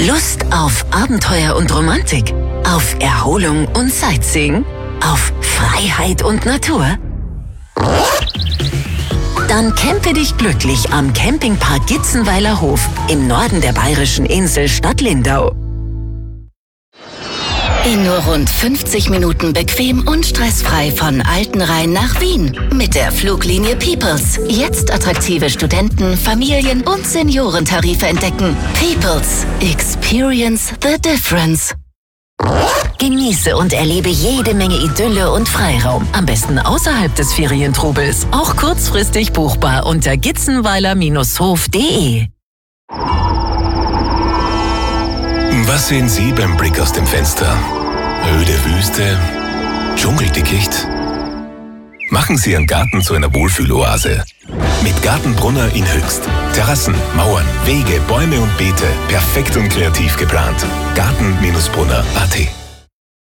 Lust auf Abenteuer und Romantik? Auf Erholung und Sightseeing? Auf Freiheit und Natur? Dann campe dich glücklich am Campingpark Gitzenweiler Hof im Norden der bayerischen Insel Stadt Lindau. In nur rund 50 Minuten bequem und stressfrei von Altenrhein nach Wien. Mit der Fluglinie Peoples. Jetzt attraktive Studenten-, Familien- und Seniorentarife entdecken. Peoples. Experience the difference. Genieße und erlebe jede Menge Idylle und Freiraum. Am besten außerhalb des Ferientrubels. Auch kurzfristig buchbar unter gitzenweiler-hof.de. Was sehen Sie beim Blick aus dem Fenster? Öde Wüste? Dschungeldickicht? Machen Sie Ihren Garten zu einer Wohlfühloase. Mit Gartenbrunner in Höchst. Terrassen, Mauern, Wege, Bäume und Beete. Perfekt und kreativ geplant. Garten-Brunner.at